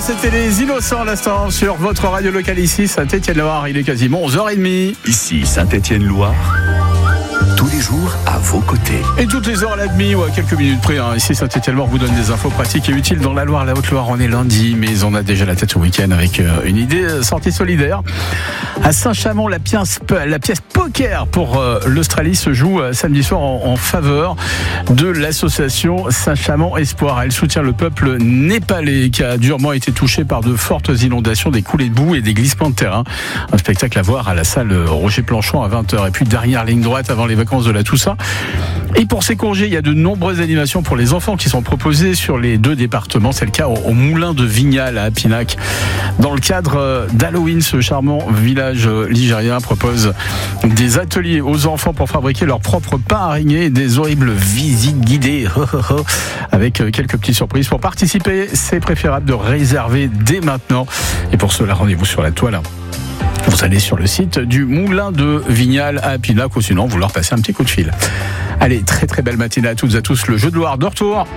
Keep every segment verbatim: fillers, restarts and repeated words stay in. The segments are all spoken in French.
C'était les Innocents à l'instant sur votre radio locale ici, Saint-Étienne-Loire. Il est quasiment onze heures trente. Ici, Saint-Étienne-Loire. Tous les jours à vos côtés. Et toutes les heures à la demi ou à quelques minutes près, hein. Ici Saint-Étienne-Loire vous donne des infos pratiques et utiles dans la Loire, la Haute-Loire. On est lundi, mais on a déjà la tête au week-end avec euh, une idée euh, sortie solidaire. À Saint-Chamond, la pièce, la pièce poker pour euh, l'Australie se joue euh, samedi soir en, en faveur de l'association Saint-Chamond Espoir. Elle soutient le peuple népalais qui a durement été touché par de fortes inondations, des coulées de boue et des glissements de terrain. Un spectacle à voir à la salle Roger Planchon à vingt heures. Et puis dernière ligne droite avant les vacances de la Toussaint. Et pour ces congés, il y a de nombreuses animations pour les enfants qui sont proposées sur les deux départements. C'est le cas au, au Moulin de Vignal à Pinac. Dans le cadre d'Halloween, ce charmant village ligérien propose des ateliers aux enfants pour fabriquer leur propre pain araignée et des horribles visites guidées avec quelques petites surprises. Pour participer, c'est préférable de réserver dès maintenant. Et pour cela, rendez-vous sur la toile. Vous allez sur le site du Moulin de Vignal à Pinac ou sinon vous leur passez un petit coup de fil. Allez, très très belle matinée à toutes et à tous. Le Jeu de Loire de retour.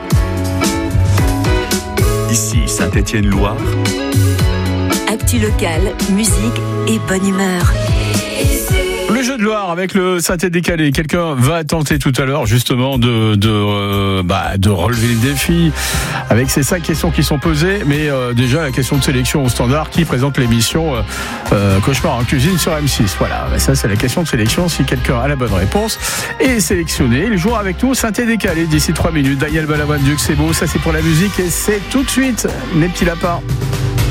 Ici Saint-Étienne-Loire. Actu locale, musique et bonne humeur. Le Jeu de Loire avec le synthé décalé. Quelqu'un va tenter tout à l'heure justement de de, euh, bah, de relever le défi avec ces cinq questions qui sont posées. Mais euh, déjà la question de sélection au standard qui présente l'émission euh, euh, Cauchemar en cuisine sur M six. Voilà, ça c'est la question de sélection. Si quelqu'un a la bonne réponse est sélectionné, il jouera avec nous synthé décalé d'ici trois minutes. Daniel Balavoine, Duc, c'est beau. Ça c'est pour la musique et c'est tout de suite les petits lapins.